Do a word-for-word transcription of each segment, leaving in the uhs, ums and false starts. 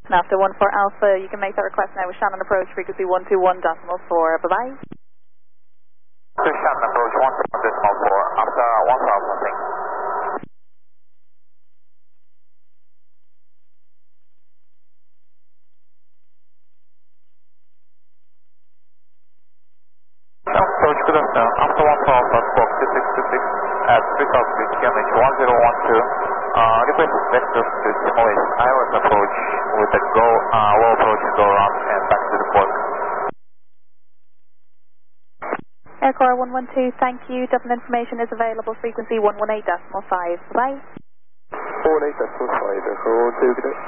And after one four Alpha, you can make that request now with Shannon approach frequency one two one decimal four. Bye bye. To Shannon approach one two one decimal four after one four Alpha, thanks. Approach, good afternoon. After one four Alpha, squawk two six two six at three thousand feet, Q M H one zero one two. Uh, request vectors to simulate I L S approach with a go, uh, low approach, go around and back to the port. Aircore one one two, thank you. Dublin information is available, frequency one one eight decimal five. Bye. one one eight decimal five, Aircore one two, good day.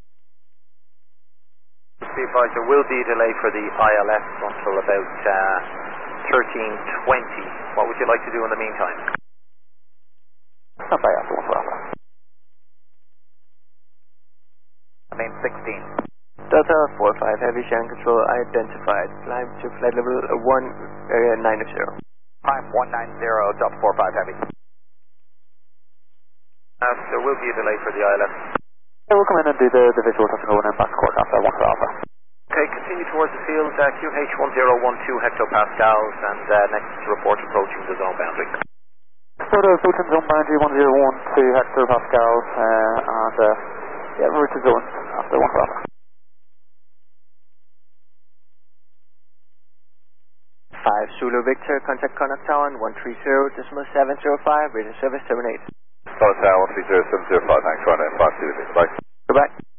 Be advised, there will be a delay for the I L S until about uh, thirteen twenty. What would you like to do in the meantime? Stand by after one four Alpha. I mean sixteen. Delta four five, heavy Shannon control identified. Climb to flight level one, area nine zero. Climb one nine zero, Delta four five heavy. Uh, there will be a delay for the I L S. Yeah, we'll come in and do the, the visual touch and go in and back to court after one four Alpha. Okay, continue towards the field, uh, Q H one zero one two hectopascals, and uh, next report approaching the zone boundary. So the approaching zone boundary one zero one two hectopascals, uh, and uh, yeah, route to zone after one four Alpha. five Zulu Victor, contact Connaught Tower one three zero decimal seven zero five, radio service terminate. Connaught Tower one three zero seven zero five, thanks, running five two six, bye. Goodbye.